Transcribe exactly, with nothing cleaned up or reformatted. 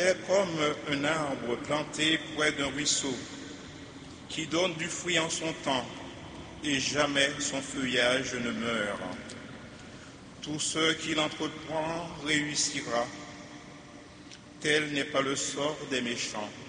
est comme un arbre planté près d'un ruisseau, qui donne du fruit en son temps, et jamais son feuillage ne meurt. Tout ce qu'il entreprend réussira. Tel n'est pas le sort des méchants.